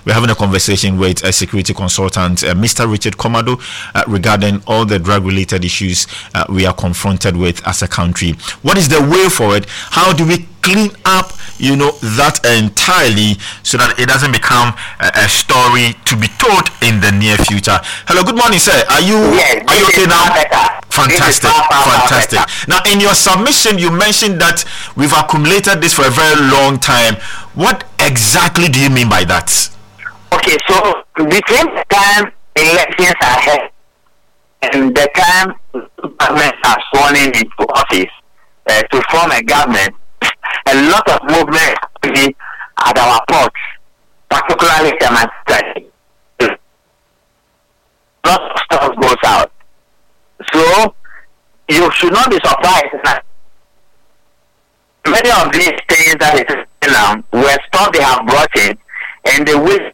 We're having a conversation with a security consultant, Mr. Richard Komado, regarding all the drug-related issues we are confronted with as a country. What is the way forward? How do we clean up, that entirely, so that it doesn't become a story to be told in the near future? Hello, good morning, sir. Are you okay now? Fantastic. Now, in your submission, you mentioned that we've accumulated this for a very long time. What exactly do you mean by that? Okay, so between the time elections are held and the time governments are sworn into office to form a government, a lot of movement at our ports, particularly Temascali. A lot of stuff goes out. So you should not be surprised that many of these things that is now were stuff they have brought in, and they will.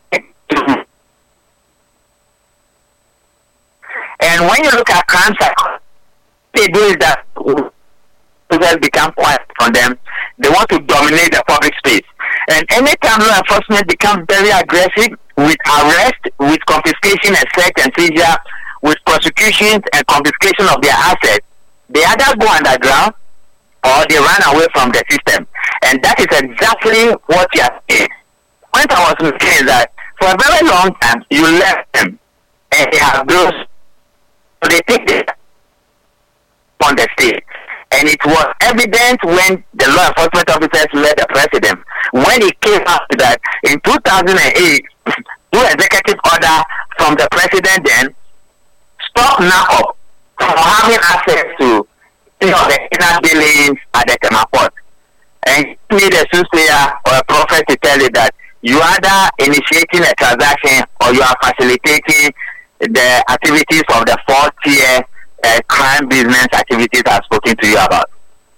And when you look at crime cycle, they do is that people become quiet from them. They want to dominate the public space. And anytime law enforcement becomes very aggressive with arrest, with confiscation and search and seizure, with prosecutions and confiscation of their assets, they either go underground or they run away from the system. And that is exactly what you are saying. The point I was saying is that for a very long time, you left them and they have those, so they take this on the state. And it was evident when the law enforcement officers met the president, when he came out that in 2008, through executive order from the president then, stop NACOP from having access to the inner dealings at the Tema port. And you need a soothsayer or a prophet to tell you that you are either initiating a transaction or you are facilitating the activities of the fourth tier crime business activities I've spoken to you about.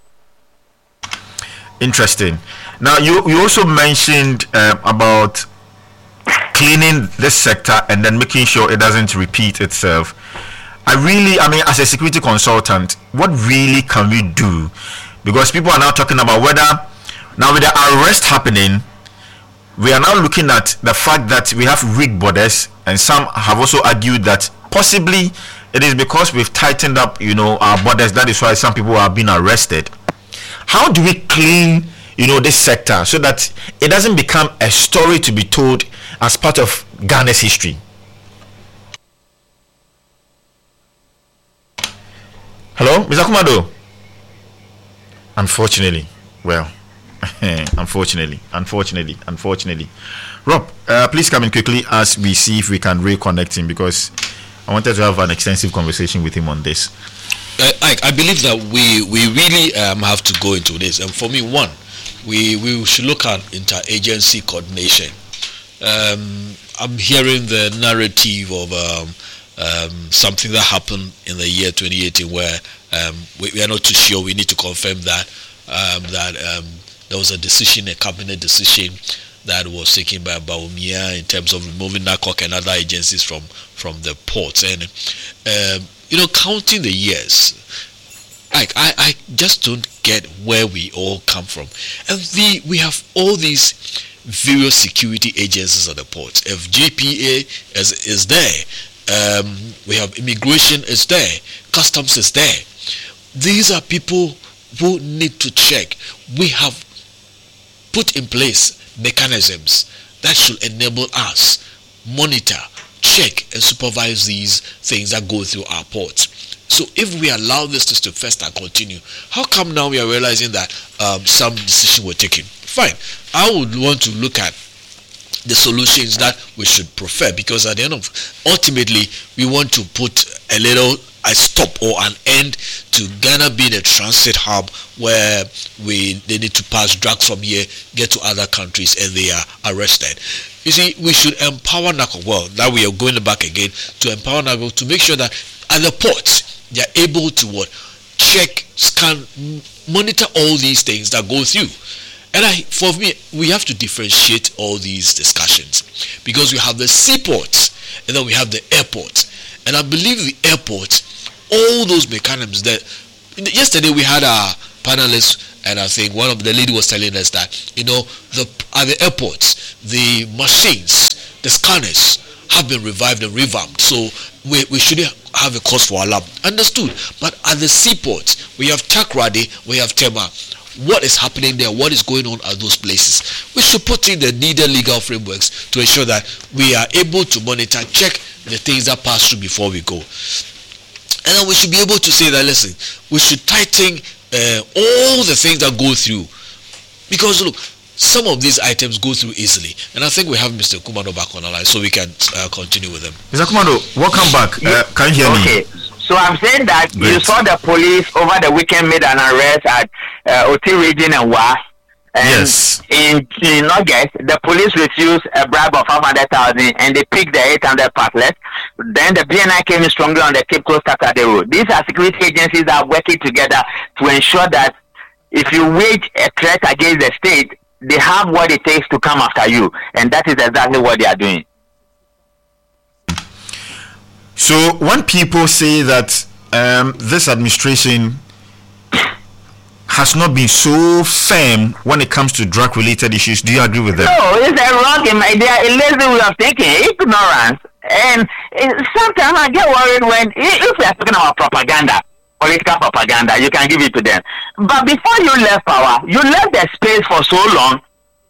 Interesting. Now, you also mentioned about cleaning this sector and then making sure it doesn't repeat itself. As a security consultant, what really can we do? Because people are now talking about whether, now with the arrest happening, we are now looking at the fact that we have rigged borders, and some have also argued that possibly it is because we've tightened up, our borders. That is why some people are being arrested. How do we clean, this sector so that it doesn't become a story to be told as part of Ghana's history? Hello, Mr. Komado? Unfortunately. Unfortunately. Rob, please come in quickly as we see if we can reconnect him, because I wanted to have an extensive conversation with him on this. I believe that we really have to go into this. And for me, one, we should look at interagency coordination. I'm hearing the narrative of something that happened in the year 2018 where we are not too sure. We need to confirm that there was a cabinet decision that was taken by Bawumia in terms of removing NACOC and other agencies from the ports. And counting the years, I just don't get where we all come from. And we have all these various security agencies at the ports. FGPA is there. We have immigration is there. Customs is there. These are people who need to check. We have put in place mechanisms that should enable us monitor, check, and supervise these things that go through our ports. So if we allow this to first and continue, how come now we are realizing that some decisions were taken? Fine. I would want to look at the solutions that we should prefer, because at the end of, ultimately, we want to put a stop or an end to Ghana being a transit hub where they need to pass drugs from here, get to other countries, and they are arrested. You see, we should empower NACOC. Well, now we are going back again to empower NACOC to make sure that at the ports, they are able to check, scan, monitor all these things that go through. And for me, we have to differentiate all these discussions, because we have the seaports and then we have the airports. And I believe the airports, all those mechanisms that yesterday we had our panelists, and I think one of the lady was telling us that at the airports, the machines the scanners have been revived and revamped, so we shouldn't have a cause for alarm. Understood. But at the seaports, we have Takoradi, we have Tema. What is happening there? What is going on at those places? We should put in the needed legal frameworks to ensure that we are able to monitor, check the things that pass through before we go. And then we should be able to say that, listen, we should tighten all the things that go through. Because look, some of these items go through easily. And I think we have Mr. Kumado back on the line, so we can continue with him. Mr. Kumado, welcome back. Can you hear me? Okay. So I'm saying that Great. you saw the police over the weekend made an arrest at Oti region and Wa. And Yes. in August, the police refused a bribe of 500,000 and they picked the 800 partlets. Then the BNI came in strongly on the Cape Coast Saturday road. These are security agencies that are working together to ensure that if you wage a threat against the state, they have what it takes to come after you. And that is exactly what they are doing. So when people say that this administration has not been so firm when it comes to drug-related issues, do you agree with them? No, it's a wrong, they are a lazy way of thinking, ignorance. And sometimes I get worried when, if we are talking about propaganda, political propaganda, you can give it to them. But before you left power, you left the space for so long,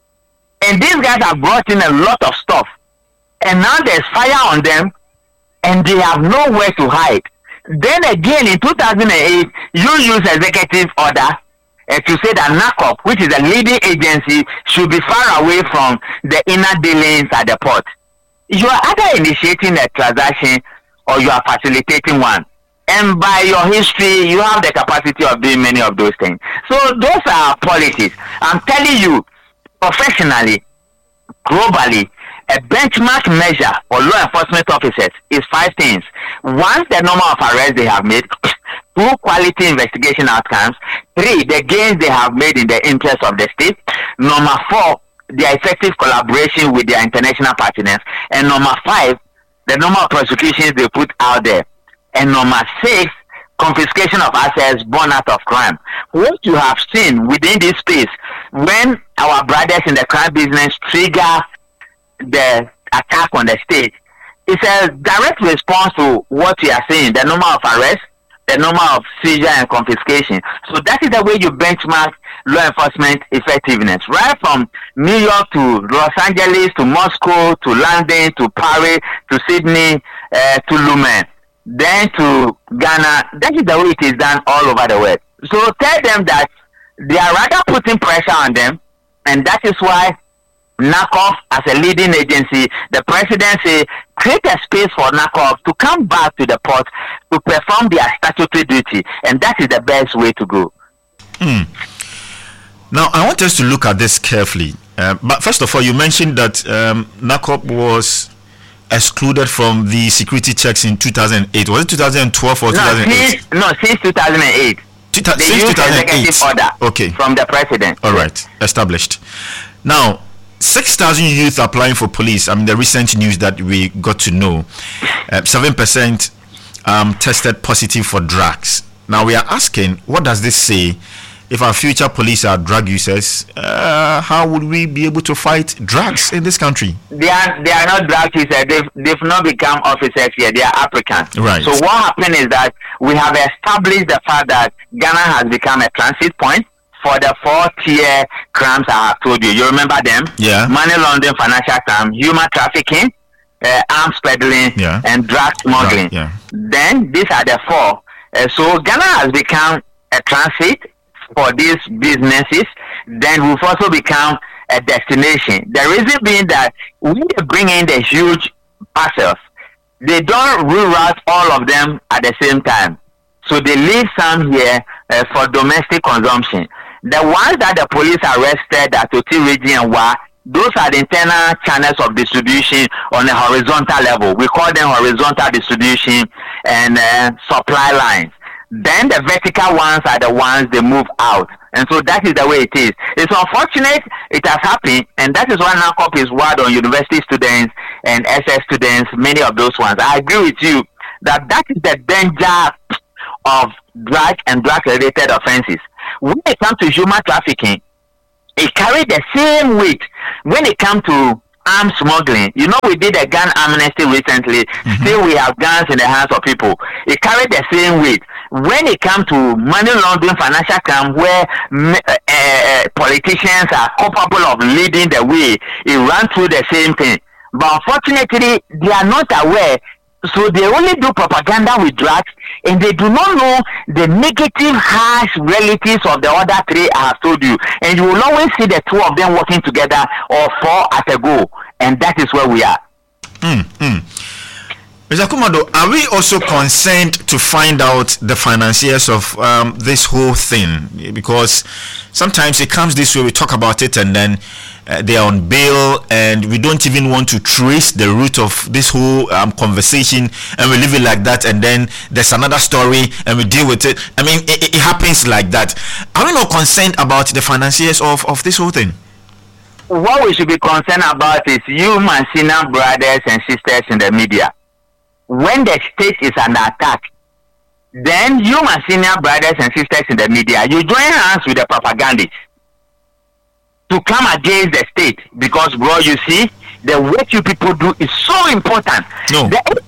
and these guys have brought in a lot of stuff. And now there's fire on them, and they have nowhere to hide. Then again, in 2008, you use executive order to say that NACOP, which is a leading agency, should be far away from the inner dealings at the port. You are either initiating a transaction or you are facilitating one. And by your history, you have the capacity of doing many of those things. So those are politics. I'm telling you, professionally, globally, a benchmark measure for law enforcement officers is 5 things. One, the number of arrests they have made. 2, quality investigation outcomes. 3, the gains they have made in the interest of the state. Number 4, their effective collaboration with their international partners. And number 5, the number of prosecutions they put out there. And number 6, confiscation of assets born out of crime. What you have seen within this space, when our brothers in the crime business trigger the attack on the state, it's a direct response to what we are saying, the number of arrests, the number of seizure and confiscation. So that is the way you benchmark law enforcement effectiveness, right from New York to Los Angeles to Moscow to London to Paris to Sydney to Lumen, then to Ghana. That is the way it is done all over the world. So tell them that they are rather putting pressure on them, and that is why NACOP, as a leading agency, the president say create a space for NACOP to come back to the port to perform their statutory duty, and that is the best way to go. Now, I want us to look at this carefully. But first of all, you mentioned that NACOP was excluded from the security checks in 2008. Was it 2012 or 2008? Since 2008. Since 2008. Order Okay. from the president. All right, established. Now, 6,000 youth applying for police. I mean, the recent news that we got to know, 7% tested positive for drugs. Now, we are asking, what does this say? If our future police are drug users, how would we be able to fight drugs in this country? They are not drug users. They've not become officers here. They are applicants. Right. So what happened is that we have established the fact that Ghana has become a transit point for the 4-tier crimes I have told you. You remember them? Yeah. Money laundering, financial crime, human trafficking, arms peddling, Yeah. and drug smuggling. Yeah. Then these are the 4. So Ghana has become a transit for these businesses. Then we've also become a destination. The reason being that when they bring in the huge parcels, they don't reroute all of them at the same time. So they leave some here for domestic consumption. The ones that the police arrested at Oti region were, those are the internal channels of distribution on a horizontal level. We call them horizontal distribution and supply lines. Then the vertical ones are the ones they move out. And so that is the way it is. It's unfortunate it has happened, and that is why NACOP is wide on university students and SS students, many of those ones. I agree with you that is the danger of drug and drug-related offenses. When it comes to human trafficking, it carries the same weight when it comes to arms smuggling. You know, we did a gun amnesty recently. Mm-hmm. Still, we have guns in the hands of people. It carried the same weight. When it comes to money laundering, financial crime, where politicians are capable of leading the way, it runs through the same thing. But unfortunately, they are not aware. So they only do propaganda with drugs, and they do not know the negative, harsh relatives of the other three I have told you. And you will always see the two of them working together or four at a go. And that is where we are. Mr. Kumado, are we also concerned to find out the financiers of this whole thing? Because sometimes it comes this way, we talk about it and then they are on bail and we don't even want to trace the root of this whole conversation, and we leave it like that, and then there's another story and we deal with it. I mean, it happens like that. Are we not concerned about the financiers of this whole thing? What we should be concerned about is you, Mancina brothers and sisters in the media. When the state is under attack, then you, my senior brothers and sisters in the media, you join hands with the propagandists to come against the state. Because, bro, you see, the what you people do is so important. No,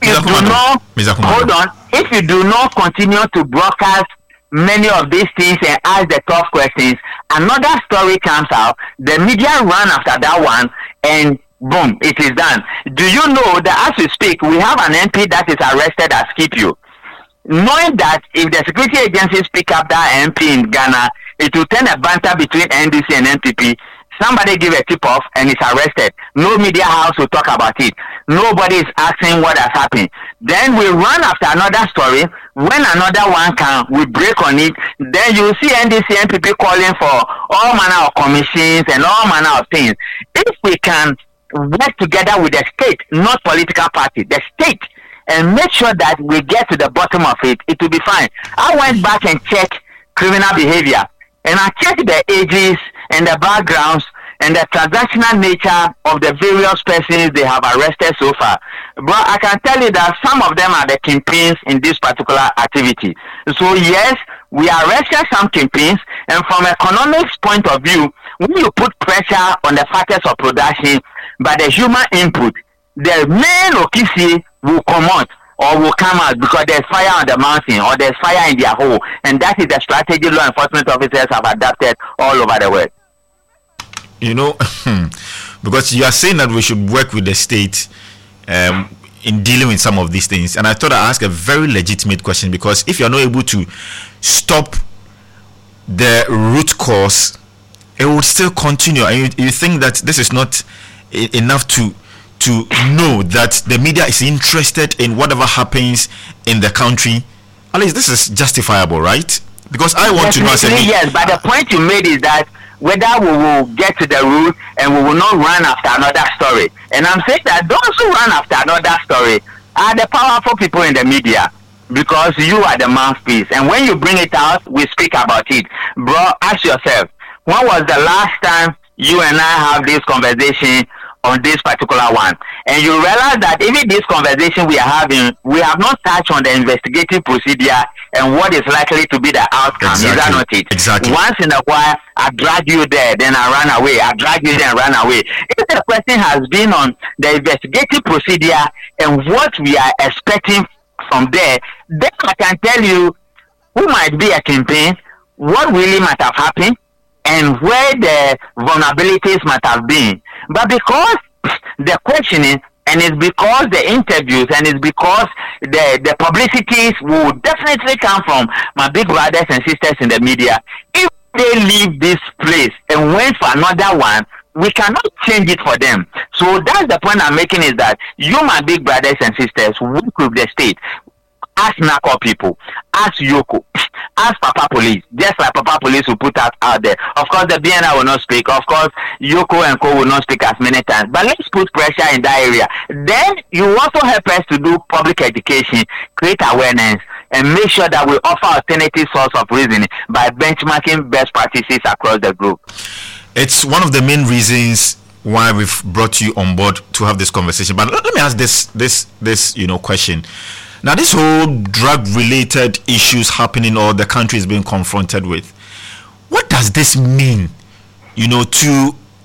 if you do not continue to broadcast many of these things and ask the tough questions, another story comes out, the media run after that one, and boom, it is done. Do you know that as we speak, we have an MP that is arrested at Skipio? Knowing that if the security agencies pick up that MP in Ghana, it will turn a banter between NDC and NPP. Somebody give a tip-off and is arrested. No media house will talk about it. Nobody is asking what has happened. Then we run after another story. When another one comes, we break on it. Then you see NDC and NPP calling for all manner of commissions and all manner of things. If we can work together with the state, not political party, the state, and make sure that we get to the bottom of it, it will be fine. I went back and checked criminal behavior, and I checked the ages and the backgrounds and the transactional nature of the various persons they have arrested so far. But I can tell you that some of them are the kingpins in this particular activity. So yes, we arrested some kingpins, and from economics point of view, when you put pressure on the factors of production by the human input, the main Okisi will come out or will come out because there's fire on the mountain or there's fire in their hole, and that is the strategy law enforcement officers have adapted all over the world. You know, because you are saying that we should work with the state in dealing with some of these things, and I thought I'd ask a very legitimate question, because if you're not able to stop the root cause, it will still continue. And you think that this is not enough to know that the media is interested in whatever happens in the country. At least this is justifiable, right? Because I want to know as a media. Yes, but the point you made is that whether we will get to the root and we will not run after another story. And I'm saying that those who run after another story are the powerful people in the media, because you are the mouthpiece. And when you bring it out, we speak about it. Bro, ask yourself, when was the last time you and I have this conversation on this particular one? And you realize that even this conversation we are having, we have not touched on the investigative procedure and what is likely to be the outcome. Exactly. Is that not it? Exactly. Once in a while, I drag you there, then I run away. I drag you there and run away. If the question has been on the investigative procedure and what we are expecting from there, then I can tell you who might be a campaign, what really might have happened, and where the vulnerabilities might have been. But because the questioning, and it's because the interviews, and it's because the publicities will definitely come from my big brothers and sisters in the media. If they leave this place and wait for another one, we cannot change it for them. So that's the point I'm making, is that you, my big brothers and sisters, work with the state. Ask NACO people, ask Yoko, ask Papa Police, just like Papa Police will put us out there. Of course, the BNI will not speak. Of course, Yoko and Co will not speak as many times. But let's put pressure in that area. Then you also help us to do public education, create awareness, and make sure that we offer alternative source of reasoning by benchmarking best practices across the group. It's one of the main reasons why we've brought you on board to have this conversation. But let me ask this question. Now, this whole drug-related issues happening, or the country is being confronted with, what does this mean, to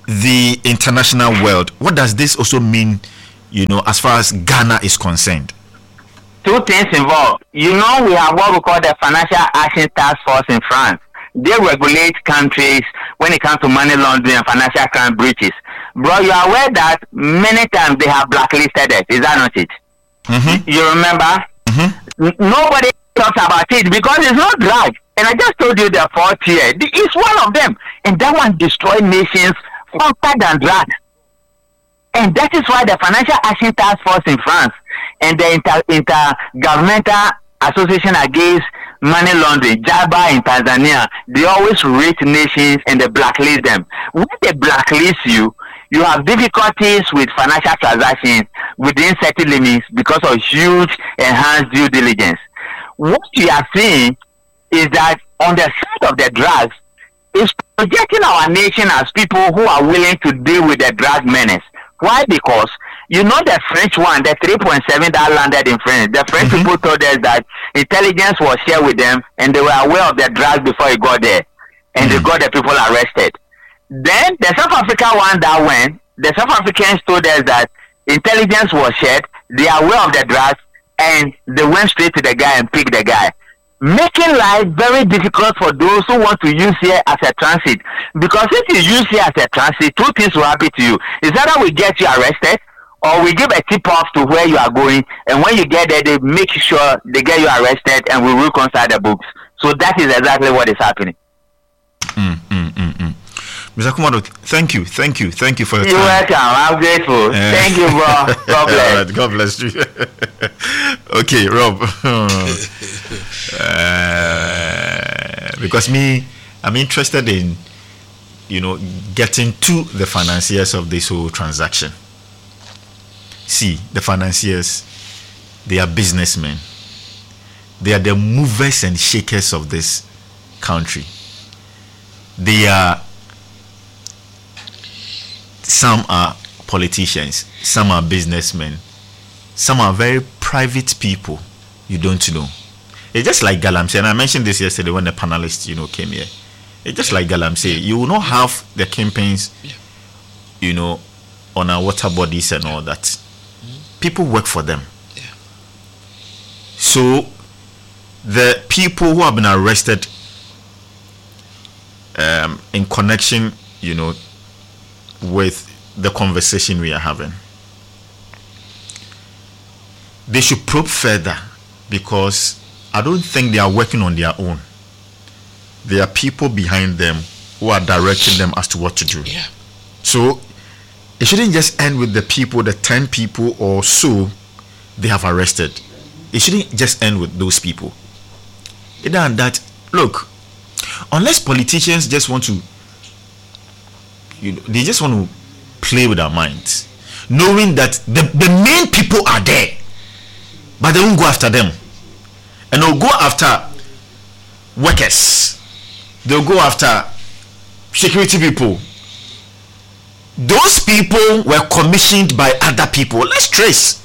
the international world, what does this also mean, as far as Ghana is concerned? Two things involved. We have what we call the Financial Action Task Force in France. They regulate countries when it comes to money laundering and financial crime breaches. Bro, you are aware that many times they have blacklisted us. Is that not it? Mm-hmm. You remember? Mm-hmm. Nobody talks about it because it's not drug. And I just told you the fourth year. It's one of them. And that one destroyed nations faster than drug. And that is why the Financial Action Task Force in France and the Intergovernmental Association Against Money Laundering, JABA in Tanzania, they always rate nations and they blacklist them. When they blacklist you, you have difficulties with financial transactions within certain limits because of huge enhanced due diligence. What you are seeing is that on the side of the drugs, is projecting our nation as people who are willing to deal with the drug menace. Why? Because the French one, the 3.7 that landed in France, the French people told us that intelligence was shared with them and they were aware of the drug before it got there. And they got the people arrested. Then the South Africa one that went, the South Africans told us that intelligence was shared, they are aware of the drugs, and they went straight to the guy and picked the guy. Making life very difficult for those who want to use here as a transit. Because if you use here as a transit, two things will happen to you. Is either we get you arrested, or we give a tip-off to where you are going, and when you get there, they make sure they get you arrested, and we reconcile the books. So that is exactly what is happening. Mr. Kumado, thank you for your time. You're welcome. I'm grateful. Thank you, bro. God bless. Right, God bless you. Okay, Rob. Because I'm interested in, getting to the financiers of this whole transaction. See, the financiers, they are businessmen. They are the movers and shakers of this country. Some are politicians, some are businessmen, some are very private people you don't know. It's just like Galamsey, and I mentioned this yesterday when the panelists, came here. It's just like Galamsey. You will not have the campaigns, on our water bodies and all that. People work for them. Yeah. So the people who have been arrested in connection, with the conversation we are having, they should probe further, because I don't think they are working on their own. There are people behind them who are directing them as to what to do. Yeah. So it shouldn't just end with the 10 people or so they have arrested. It shouldn't just end with those people. Other than that, look, unless politicians just want to, they just want to play with our minds, knowing that the main people are there, but they won't go after them. And they'll go after workers. They'll go after security people. Those people were commissioned by other people. Let's trace.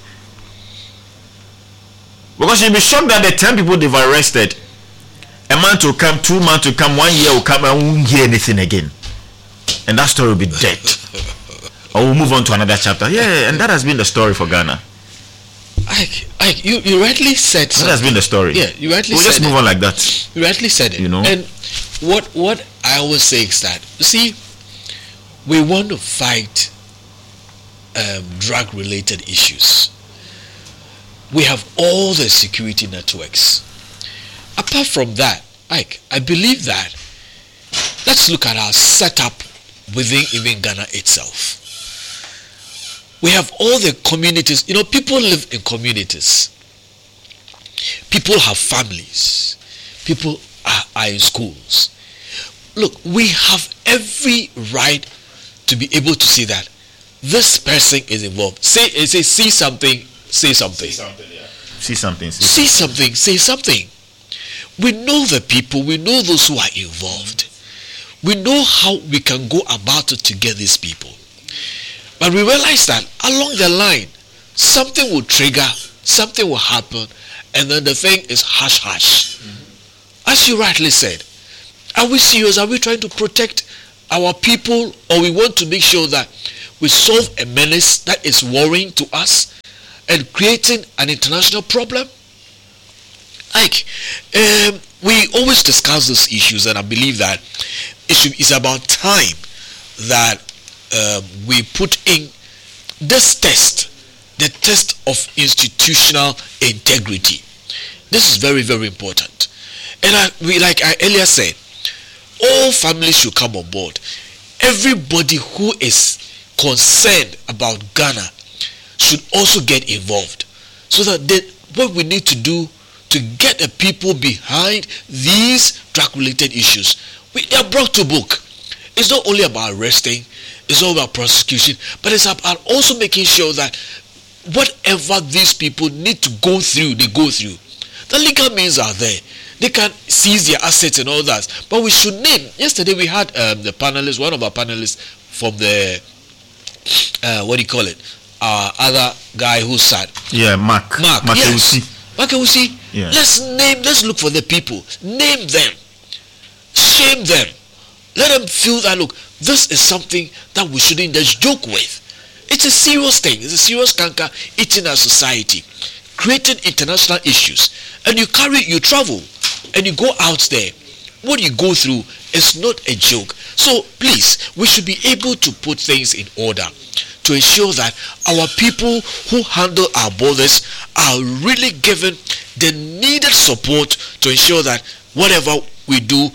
Because you'll be shocked that the 10 people they've arrested, a month will come, 2 months will come, 1 year will come, and we won't hear anything again. And that story will be dead. Or we'll move on to another chapter. Yeah, and that has been the story for Ghana. Ike, you rightly said that has been the story. Yeah, you rightly we'll said just move on like that. You rightly said it. And what I always say is that, you see, we want to fight drug-related issues. We have all the security networks. Apart from that, Ike, I believe that let's look at our setup within even Ghana itself. We have all the communities. People live in communities. People have families. People are in schools. Look, we have every right to be able to see that this person is involved. See something, say something. See something, say something. We know the people, we know those who are involved. We know how we can go about it to get these people. But we realize that along the line, something will trigger, something will happen, and then the thing is hush. As you rightly said, are we serious? Are we trying to protect our people, or we want to make sure that we solve a menace that is worrying to us and creating an international problem? Like, we always discuss these issues, and I believe that it's about time that we put in this test, the test of institutional integrity. This is very, very important. And like I earlier said, all families should come on board. Everybody who is concerned about Ghana should also get involved, so that what we need to do to get the people behind these drug-related issues, they are brought to book. It's not only about arresting, it's not about prosecution, but it's about also making sure that whatever these people need to go through, they go through. The legal means are there. They can seize their assets and all that. But we should name. Yesterday we had the panelists, one of our panelists from the, what do you call it? Other guy who sat. Yeah, Mark. Yes. Makewusi. Yeah. Let's look for the people. Name them. Shame them. Let them feel that, look, this is something that we shouldn't just joke with. It's a serious thing. It's a serious canker eating our society, creating international issues. And you travel, and you go out there. What you go through is not a joke. So please, we should be able to put things in order to ensure that our people who handle our borders are really given the needed support to ensure that whatever we do,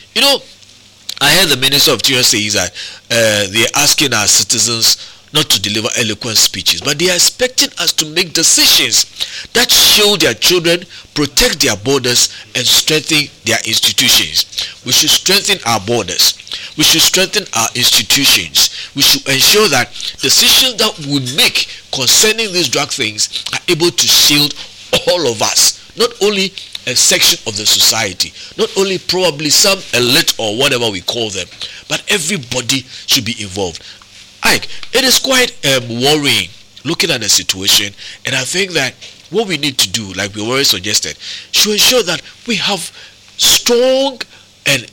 I heard the Minister of Interior say that they're asking our citizens not to deliver eloquent speeches, but they are expecting us to make decisions that shield their children, protect their borders, and strengthen their institutions. We should strengthen our borders. We should strengthen our institutions. We should ensure that decisions that we make concerning these drug things are able to shield all of us, not only a section of the society, not only probably some elite or whatever we call them, but everybody should be involved. It is quite worrying looking at the situation, and I think that what we need to do, like we already suggested, should ensure that we have strong and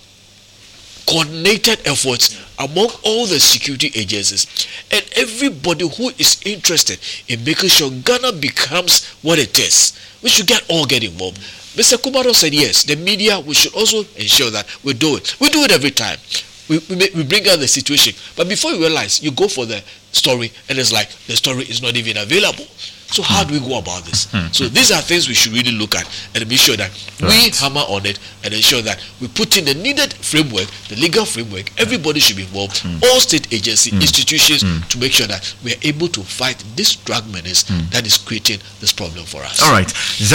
coordinated efforts among all the security agencies and everybody who is interested in making sure Ghana becomes what it is. We should all get involved. Mr. Kumaro said yes, the media, we should also ensure that we do it. We do it every time. We bring out the situation, but before you realize, you go for the story and it's like the story is not even available. So how do we go about this? So these are things we should really look at and be sure that we hammer on it and ensure that we put in the needed framework, the legal framework. Everybody should be involved, all state agencies, institutions, to make sure that we are able to fight this drug menace that is creating this problem for us. All right,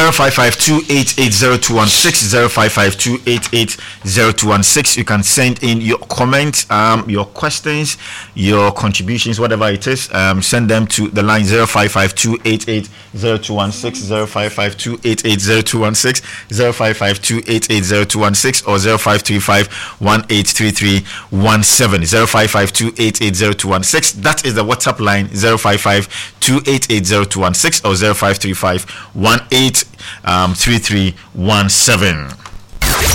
0552880216, 0552880216. You can send in your comments, your questions, your contributions, whatever it is. Send them to the line 0552880216, 0552880216, 0552880216, or 0535183317, 0552880216. That is the WhatsApp line, 0552880216, or 0535183317.